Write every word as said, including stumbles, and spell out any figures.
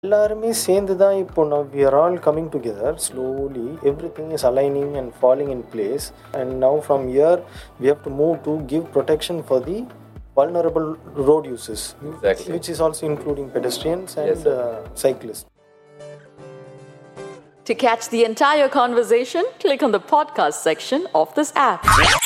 எல்லாருமே சேர்ந்து தான் இப்போ now we are all coming together slowly, everything is aligning and falling in place, and now from here we have to move to give protection for the vulnerable road users, Exactly. which is also including pedestrians and Yes, sir. uh, cyclists. To catch the entire conversation, click on the podcast section of this app.